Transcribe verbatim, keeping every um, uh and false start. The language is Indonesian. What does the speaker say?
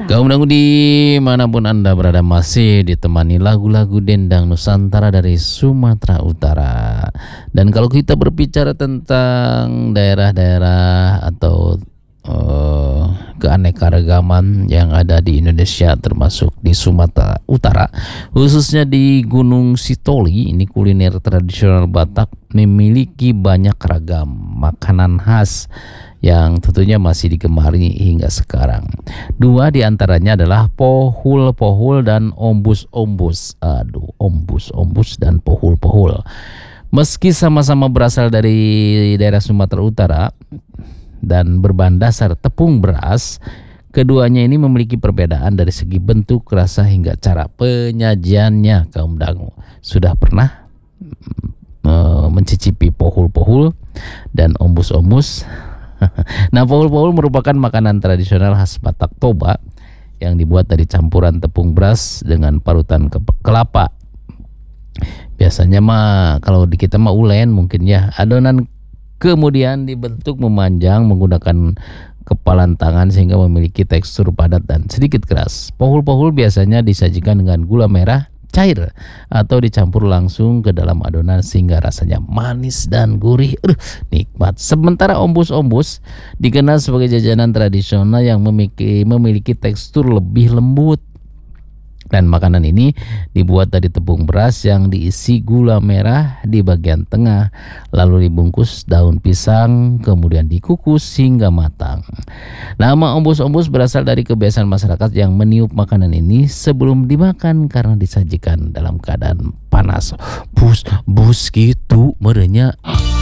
Kaum dangu dimanapun Anda berada masih ditemani lagu-lagu dendang Nusantara dari Sumatera Utara. Dan kalau kita berbicara tentang daerah-daerah atau uh, keanekaragaman yang ada di Indonesia termasuk di Sumatera Utara, khususnya di Gunung Sitoli, ini kuliner tradisional Batak memiliki banyak ragam makanan khas yang tentunya masih digemari hingga sekarang. Dua diantaranya adalah pohul-pohul dan ombus-ombus. Aduh, ombus-ombus dan pohul-pohul. Meski sama-sama berasal dari daerah Sumatera Utara dan berbahan dasar tepung beras, keduanya ini memiliki perbedaan dari segi bentuk, rasa hingga cara penyajiannya. Kaum dangu, sudah pernah uh, mencicipi pohul-pohul dan ombus-ombus? Nah, pohul-pohul merupakan makanan tradisional khas Batak Toba yang dibuat dari campuran tepung beras dengan parutan ke kelapa. Biasanya mah kalau di kita mah ulen mungkin ya. Adonan kemudian dibentuk memanjang menggunakan kepalan tangan sehingga memiliki tekstur padat dan sedikit keras. Pohul-pohul biasanya disajikan dengan gula merah cair atau dicampur langsung ke dalam adonan sehingga rasanya manis dan gurih. Uh, nikmat. Sementara ombus-ombus dikenal sebagai jajanan tradisional yang memiliki, memiliki tekstur lebih lembut. Dan makanan ini dibuat dari tepung beras yang diisi gula merah di bagian tengah, lalu dibungkus daun pisang, kemudian dikukus hingga matang. Nama ombus-ombus berasal dari kebiasaan masyarakat yang meniup makanan ini sebelum dimakan karena disajikan dalam keadaan panas. Bus, bus gitu merenya.